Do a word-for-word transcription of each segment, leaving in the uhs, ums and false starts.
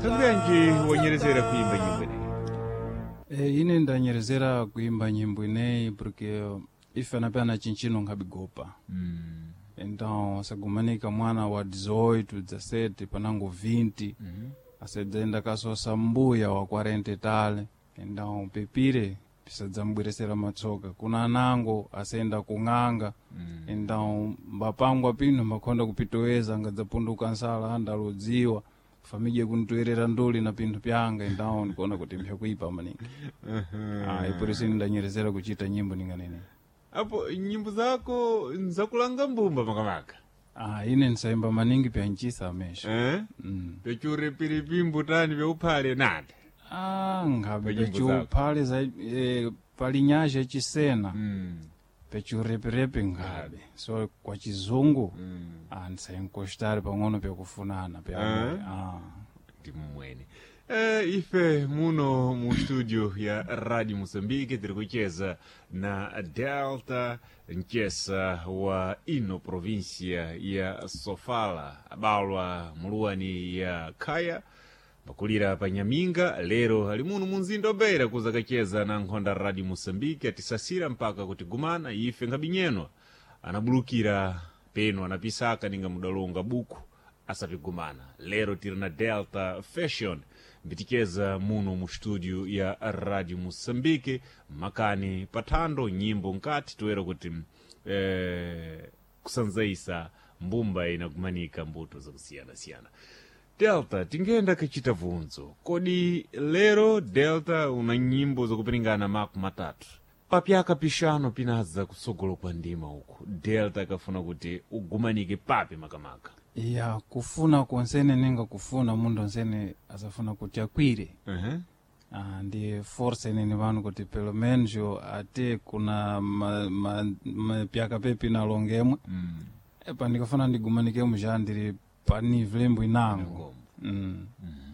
Tanguyanji wanyerezera kuimba nyimbo ineyi? Eh, ine ndanyerezera kuimba nyimbo ineyi porque ife anapena chinchino nkabigopa. Mm. Então, sagumanika mwana wa dezoito, dezessete, panango vinte, Mm-hmm. asedenda kasosa mbuya wa quarenta tale. Então, pepire pisa dzambwiresera matsoka. Kuna anango asenda kung'anga. Mm. Então, mbapangwa pino makonda kupitoweza ngadzapunduka nsala andalodziwa. Família kunitoerera ndoli na pinto pyanga então nikuona kuti mpyakuipa maningi. Uh-huh. Ah, e por isso ndanyerezera kuchita nyimbo ninganene. Apo nyimbo zako nzakulanga mbumba makamaka? Ah, ine nsaimba maningi pya nchisa amesha. Eh? Mm. Pechure pilipimbu tani vya upale nade? Ah, ngabe Nyimbo pechu zako. pale za eh, palinyasha chisena. Mm. Pechu reperepe ngabe. So kwa chizungu Mm. ah nsainkoshtari pang'ono pya kufunana pya. Ah. Ah. Timumweni. Eh, ife muno mu studio ya Radio Moçambique tiri kucheza na Delta Nchesa wa ino província ya Sofala abalwa muluwani ya Kaya pakulira pa Nyaminga lero ali muno munzinda obeira kuza kacheza na nkhonda Radio Moçambique atisasira mpaka kuti gumana ife ngabinyenwa anabulukira peno anapisaka ninga mudalonga buku asapigumana lero tiri na Delta Fashion mbitikeza muno mu studio ya Radio Moçambique makani patando nyimbo nkati toera kuti eh, kusanzaisa mbumba inakumanika mbuto za kusiyana siyana. Delta tingenda kachita vunzo kodi lero Delta una nyimbo za kupingana maku matatu papyaka pishano pinaza kusogolo kwa ndima huku Delta kafuna kuti ugumanike papi makamaka. Ya kufuna konsene nenga kufuna mundo nsene asafuna kuti akwire. Uh-huh. Ah, ndi force nini vanu kuti pelo menjo ate kuna ma, ma, ma pyaka pepi na longemwe. Mm. Epa ndikafuna ndigumanike mujandiri pani vlembo inango. Mm.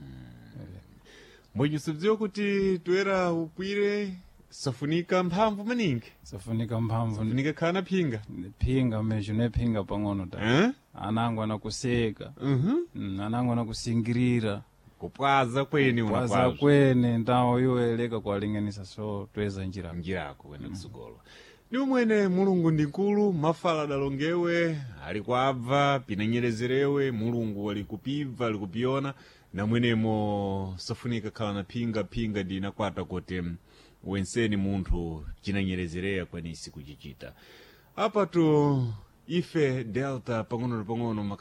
Mbwenye subzio kuti tuera upwire safunika mphamvu maningi. Safunika mphamvu Safunika kana pinga. pinga mejo ne pinga pang'ono ta. Eh? Anango anakuseka. Mhm. Mm, anango anakusingirira. Kupwaza kweni Kwaza unapwaza. kwene ndawo yoeleka kwalinganisa so tweza njira. Njirako kwenda kusogolo. Ni umwene mulungu ndikulu mafala dalongewe alikwabva pinanyerezerewe mulungu alikupiva alikupiona na mwenemo safunika kala na pinga pinga dina kwata kote wenseni muntu chinanyerezerea kwanisi kuchichita. Apa tu ife Delta pang'ono pang'ono